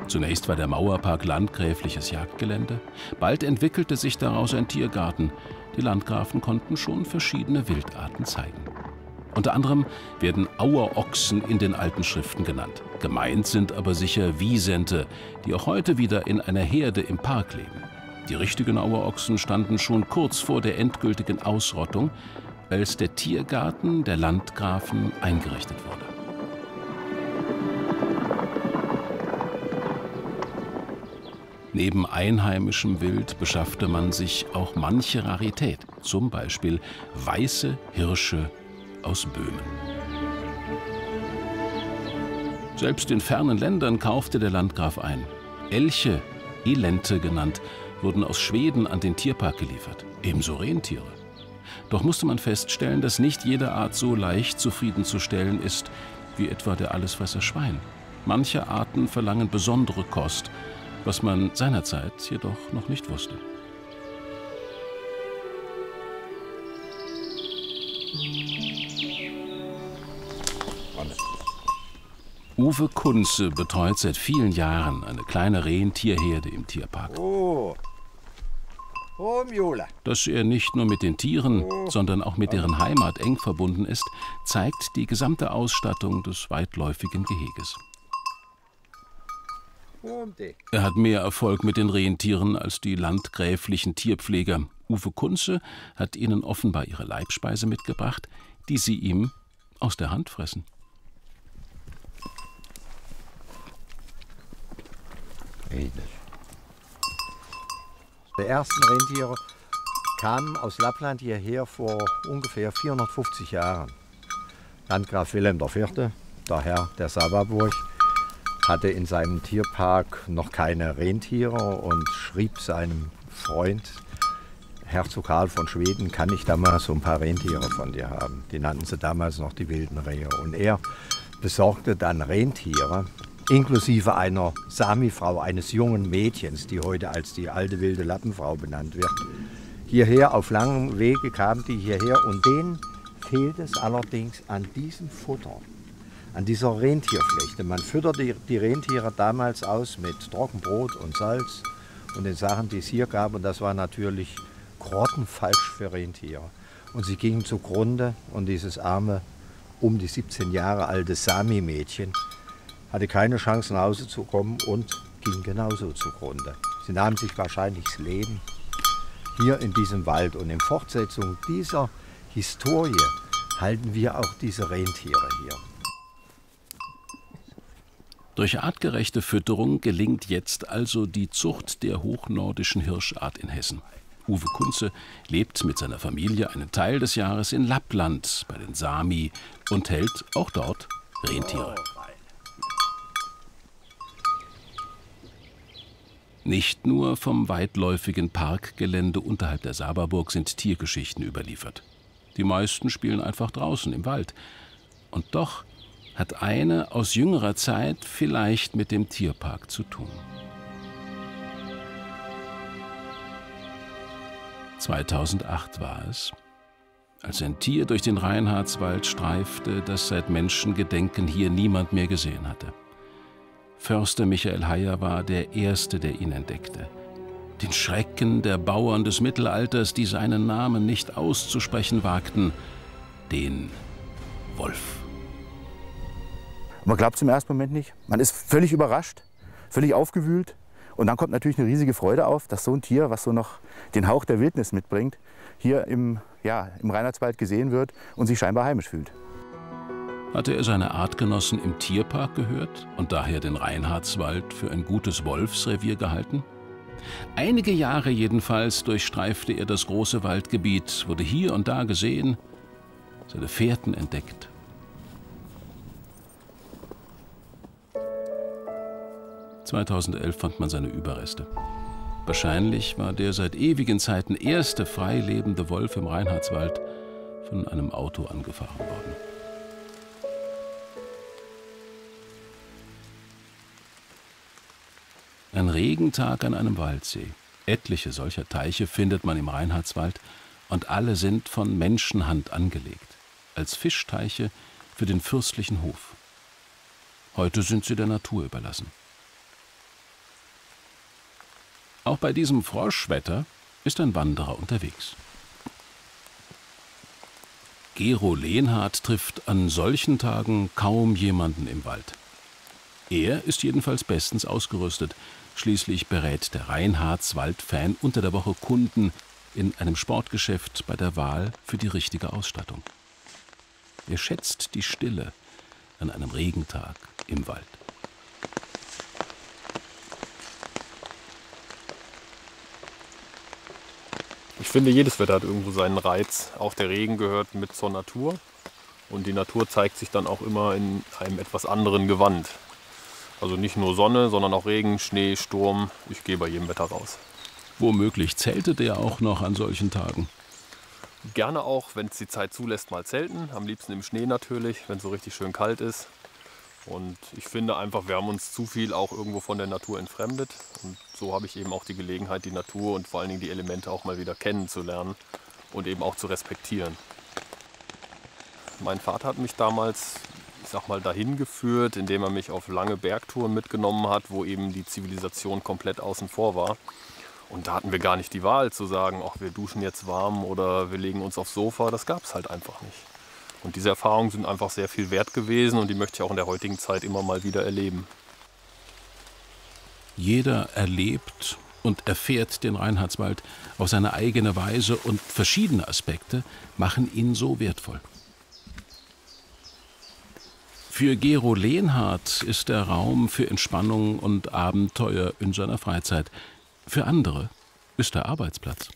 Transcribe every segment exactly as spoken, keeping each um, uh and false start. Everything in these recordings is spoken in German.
Zunächst war der Mauerpark landgräfliches Jagdgelände. Bald entwickelte sich daraus ein Tiergarten. Die Landgrafen konnten schon verschiedene Wildarten zeigen. Unter anderem werden Auerochsen in den alten Schriften genannt. Gemeint sind aber sicher Wisente, die auch heute wieder in einer Herde im Park leben. Die richtigen Auerochsen standen schon kurz vor der endgültigen Ausrottung, als der Tiergarten der Landgrafen eingerichtet wurde. Neben einheimischem Wild beschaffte man sich auch manche Rarität, zum Beispiel weiße Hirsche aus Böhmen. Selbst in fernen Ländern kaufte der Landgraf ein. Elche, Elente genannt, wurden aus Schweden an den Tierpark geliefert, ebenso Rentiere. Doch musste man feststellen, dass nicht jede Art so leicht zufriedenzustellen ist wie etwa der Allesfresser Schwein. Manche Arten verlangen besondere Kost, was man seinerzeit jedoch noch nicht wusste. Uwe Kunze betreut seit vielen Jahren eine kleine Rentierherde im Tierpark. Oh. Oh, Mjole. Dass er nicht nur mit den Tieren, oh. sondern auch mit deren Heimat eng verbunden ist, zeigt die gesamte Ausstattung des weitläufigen Geheges. Er hat mehr Erfolg mit den Rentieren als die landgräflichen Tierpfleger. Uwe Kunze hat ihnen offenbar ihre Leibspeise mitgebracht, die sie ihm aus der Hand fressen. Die ersten Rentiere kamen aus Lappland hierher vor ungefähr vierhundertfünfzig Jahren. Landgraf Wilhelm der Vierte, der Herr der Sababurg, hatte in seinem Tierpark noch keine Rentiere und schrieb seinem Freund, Herzog Karl von Schweden, kann ich da mal so ein paar Rentiere von dir haben. Die nannten sie damals noch die wilden Rehe. Und er besorgte dann Rentiere, inklusive einer Sami-Frau, eines jungen Mädchens, die heute als die alte wilde Lappenfrau benannt wird. Hierher, auf langem Wege kamen die hierher und denen fehlt es allerdings an diesem Futter, an dieser Rentierflechte. Man fütterte die, die Rentiere damals aus mit Trockenbrot und Salz und den Sachen, die es hier gab. Und das war natürlich grottenfalsch für Rentiere. Und sie gingen zugrunde und dieses arme, um die siebzehn Jahre alte Sami-Mädchen hatte keine Chance nach Hause zu kommen und ging genauso zugrunde. Sie nahmen sich wahrscheinlich das Leben hier in diesem Wald. Und in Fortsetzung dieser Historie halten wir auch diese Rentiere hier. Durch artgerechte Fütterung gelingt jetzt also die Zucht der hochnordischen Hirschart in Hessen. Uwe Kunze lebt mit seiner Familie einen Teil des Jahres in Lappland bei den Sami und hält auch dort Rentiere. Nicht nur vom weitläufigen Parkgelände unterhalb der Sababurg sind Tiergeschichten überliefert. Die meisten spielen einfach draußen im Wald. Und doch hat eine aus jüngerer Zeit vielleicht mit dem Tierpark zu tun. zweitausendacht war es, als ein Tier durch den Reinhardswald streifte, das seit Menschengedenken hier niemand mehr gesehen hatte. Förster Michael Heyer war der Erste, der ihn entdeckte. Den Schrecken der Bauern des Mittelalters, die seinen Namen nicht auszusprechen wagten, den Wolf. Man glaubt es im ersten Moment nicht. Man ist völlig überrascht, völlig aufgewühlt. Und dann kommt natürlich eine riesige Freude auf, dass so ein Tier, was so noch den Hauch der Wildnis mitbringt, hier im, ja, im Reinhardswald gesehen wird und sich scheinbar heimisch fühlt. Hatte er seine Artgenossen im Tierpark gehört und daher den Reinhardswald für ein gutes Wolfsrevier gehalten? Einige Jahre jedenfalls durchstreifte er das große Waldgebiet, wurde hier und da gesehen, seine Fährten entdeckt. zweitausendelf fand man seine Überreste. Wahrscheinlich war der seit ewigen Zeiten erste frei lebende Wolf im Reinhardswald von einem Auto angefahren worden. Ein Regentag an einem Waldsee. Etliche solcher Teiche findet man im Reinhardswald und alle sind von Menschenhand angelegt, als Fischteiche für den fürstlichen Hof. Heute sind sie der Natur überlassen. Auch bei diesem Froschwetter ist ein Wanderer unterwegs. Gero Lehnhardt trifft an solchen Tagen kaum jemanden im Wald. Er ist jedenfalls bestens ausgerüstet. Schließlich berät der Reinhardswald-Fan unter der Woche Kunden in einem Sportgeschäft bei der Wahl für die richtige Ausstattung. Er schätzt die Stille an einem Regentag im Wald. Ich finde, jedes Wetter hat irgendwo seinen Reiz. Auch der Regen gehört mit zur Natur. Und die Natur zeigt sich dann auch immer in einem etwas anderen Gewand. Also nicht nur Sonne, sondern auch Regen, Schnee, Sturm. Ich gehe bei jedem Wetter raus. Womöglich zeltet er auch noch an solchen Tagen. Gerne auch, wenn es die Zeit zulässt, mal zelten. Am liebsten im Schnee natürlich, wenn es so richtig schön kalt ist. Und ich finde einfach, wir haben uns zu viel auch irgendwo von der Natur entfremdet. Und so habe ich eben auch die Gelegenheit, die Natur und vor allen Dingen die Elemente auch mal wieder kennenzulernen und eben auch zu respektieren. Mein Vater hat mich damals, ich sag mal, dahin geführt, indem er mich auf lange Bergtouren mitgenommen hat, wo eben die Zivilisation komplett außen vor war. Und da hatten wir gar nicht die Wahl zu sagen, ach, wir duschen jetzt warm oder wir legen uns aufs Sofa. Das gab es halt einfach nicht. Und diese Erfahrungen sind einfach sehr viel wert gewesen und die möchte ich auch in der heutigen Zeit immer mal wieder erleben. Jeder erlebt und erfährt den Reinhardswald auf seine eigene Weise und verschiedene Aspekte machen ihn so wertvoll. Für Gero Lehnhardt ist der Raum für Entspannung und Abenteuer in seiner Freizeit. Für andere ist der Arbeitsplatz.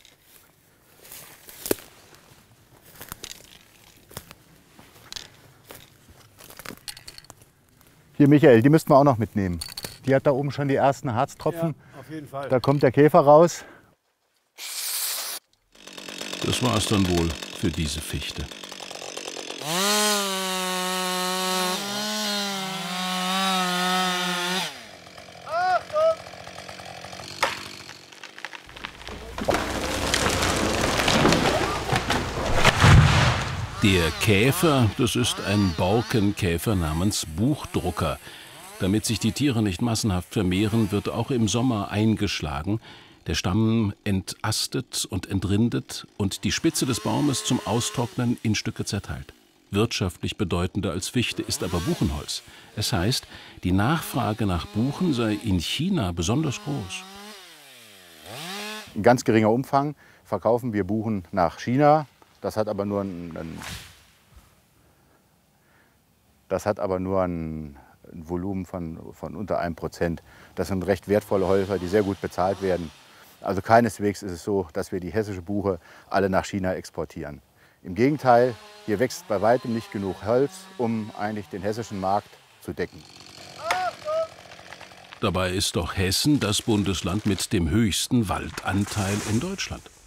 Hier, Michael, die müssten wir auch noch mitnehmen. Die hat da oben schon die ersten Harztropfen. Ja, auf jeden Fall. Da kommt der Käfer raus. Das war es dann wohl für diese Fichte. Der Käfer, das ist ein Borkenkäfer namens Buchdrucker. Damit sich die Tiere nicht massenhaft vermehren, wird auch im Sommer eingeschlagen, der Stamm entastet und entrindet und die Spitze des Baumes zum Austrocknen in Stücke zerteilt. Wirtschaftlich bedeutender als Fichte ist aber Buchenholz. Es heißt, die Nachfrage nach Buchen sei in China besonders groß. In ganz geringer Umfang verkaufen wir Buchen nach China. Das hat aber nur ein, ein, das hat aber nur ein, ein Volumen von, von unter einem Prozent. Das sind recht wertvolle Häuser, die sehr gut bezahlt werden. Also keineswegs ist es so, dass wir die hessische Buche alle nach China exportieren. Im Gegenteil, hier wächst bei weitem nicht genug Holz, um eigentlich den hessischen Markt zu decken. Dabei ist doch Hessen das Bundesland mit dem höchsten Waldanteil in Deutschland.